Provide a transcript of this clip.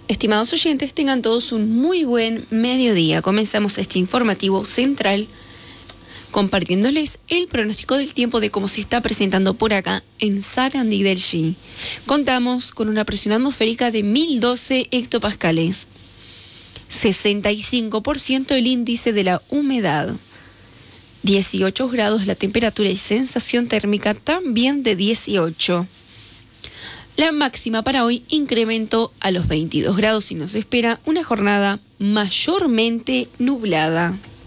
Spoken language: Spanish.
Estimados oyentes, tengan todos un muy buen mediodía. Comenzamos este informativo central compartiéndoles el pronóstico del tiempo de cómo se está presentando por acá en Sarandí del Chi. Contamos con una presión atmosférica de 1012 hectopascales, 65% el índice de la humedad, 18 grados la temperatura y sensación térmica también de 18. La máxima para hoy incrementó a los 22 grados y nos espera una jornada mayormente nublada.